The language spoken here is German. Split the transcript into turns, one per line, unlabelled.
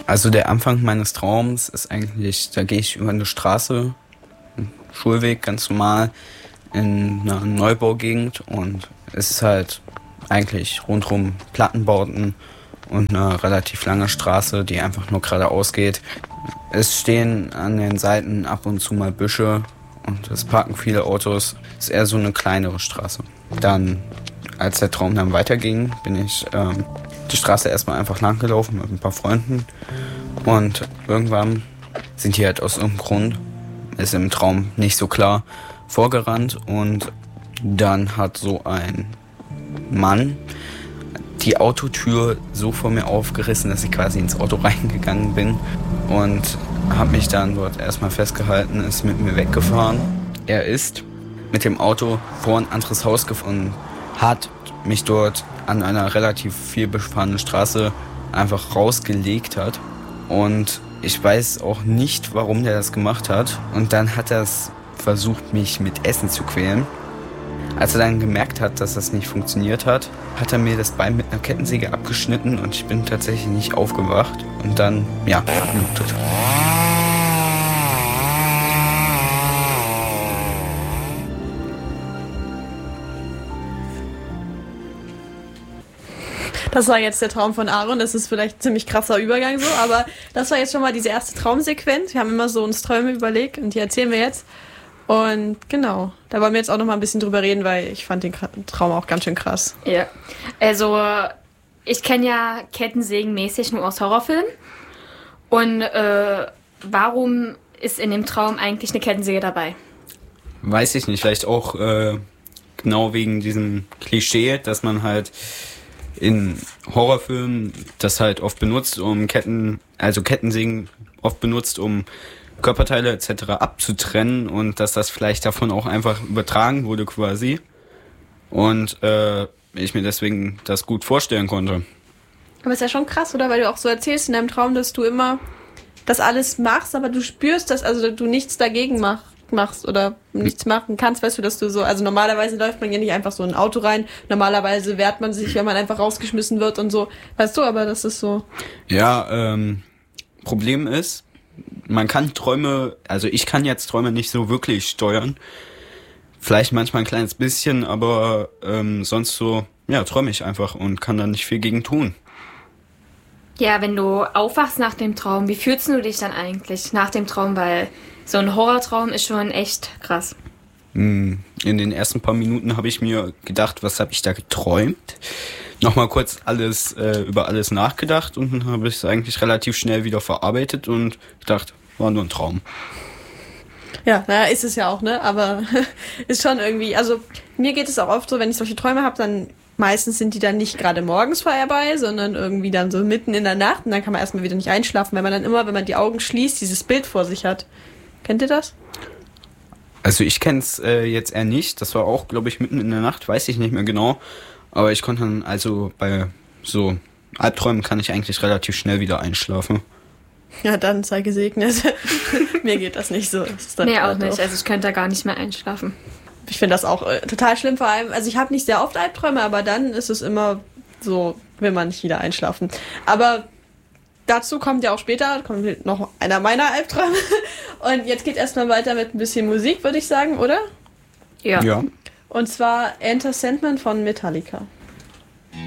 Also der Anfang meines Traums ist eigentlich, da gehe ich über eine Straße, einen Schulweg ganz normal, in einer Neubaugegend und es ist halt eigentlich rundherum Plattenbauten und eine relativ lange Straße, die einfach nur geradeaus geht. Es stehen an den Seiten ab und zu mal Büsche und es parken viele Autos. Es ist eher so eine kleinere Straße. Dann, als der Traum dann weiterging, bin ich die Straße erstmal einfach lang gelaufen mit ein paar Freunden und irgendwann sind die halt aus irgendeinem Grund, ist im Traum nicht so klar, vorgerannt und dann hat so ein Mann die Autotür so vor mir aufgerissen, dass ich quasi ins Auto reingegangen bin und habe mich dann dort erstmal festgehalten, ist mit mir weggefahren. Er ist mit dem Auto vor ein anderes Haus gefahren, hat mich dort an einer relativ viel befahrenen Straße einfach rausgelegt hat und ich weiß auch nicht, warum der das gemacht hat und dann hat er es versucht, mich mit Essen zu quälen. Als er dann gemerkt hat, dass das nicht funktioniert hat, hat er mir das Bein mit einer Kettensäge abgeschnitten und ich bin tatsächlich nicht aufgewacht und dann, verblutet.
Das war jetzt der Traum von Aaron, das ist vielleicht ein ziemlich krasser Übergang so, aber das war jetzt schon mal diese erste Traumsequenz. Wir haben immer so uns Träume überlegt und die erzählen wir jetzt. Und genau, da wollen wir jetzt auch noch mal ein bisschen drüber reden, weil ich fand den Traum auch ganz schön krass.
Ja, also ich kenne ja Kettensägen mäßig nur aus Horrorfilmen. Und warum ist in dem Traum eigentlich eine Kettensäge dabei?
Weiß ich nicht, vielleicht auch genau wegen diesem Klischee, dass man halt in Horrorfilmen das halt oft benutzt, um Kettensägen oft benutzt, um Körperteile etc. abzutrennen und dass das vielleicht davon auch einfach übertragen wurde quasi und ich mir deswegen das gut vorstellen konnte.
Aber ist ja schon krass, oder? Weil du auch so erzählst in deinem Traum, dass du immer das alles machst, aber du spürst, dass also du nichts dagegen machst oder nichts machen kannst, weißt du, dass du so, also normalerweise läuft man ja nicht einfach so in ein Auto rein, normalerweise wehrt man sich, wenn man einfach rausgeschmissen wird und so, weißt du, aber das ist so.
Ja, Problem ist, ich kann jetzt Träume nicht so wirklich steuern. Vielleicht manchmal ein kleines bisschen, aber sonst so, ja, träume ich einfach und kann da nicht viel gegen tun.
Ja, wenn du aufwachst nach dem Traum, wie fühlst du dich dann eigentlich nach dem Traum? Weil so ein Horrortraum ist schon echt krass.
In den ersten paar Minuten habe ich mir gedacht, was habe ich da geträumt? Nochmal kurz über alles nachgedacht und dann habe ich es eigentlich relativ schnell wieder verarbeitet und gedacht, war nur ein Traum.
Ja, naja, ist es ja auch, ne? Aber ist schon irgendwie, also mir geht es auch oft so, wenn ich solche Träume habe, dann meistens sind die dann nicht gerade morgens vorbei, sondern irgendwie dann so mitten in der Nacht und dann kann man erstmal wieder nicht einschlafen, weil man dann immer, wenn man die Augen schließt, dieses Bild vor sich hat. Kennt ihr das?
Also ich kenn's jetzt eher nicht. Das war auch, glaube ich, mitten in der Nacht, weiß ich nicht mehr genau. Aber ich konnte dann, also bei so Albträumen kann ich eigentlich relativ schnell wieder einschlafen.
Ja, dann sei gesegnet. Mir geht das nicht so.
Nee, auch nicht. Also ich könnte da gar nicht mehr einschlafen.
Ich finde das auch total schlimm, vor allem, also ich habe nicht sehr oft Albträume, aber dann ist es immer so, will man nicht wieder einschlafen. Aber dazu kommt ja auch später, kommt noch einer meiner Albträume. Und jetzt geht erstmal weiter mit ein bisschen Musik, würde ich sagen, oder?
Ja.
Und zwar Enter Sandman von Metallica.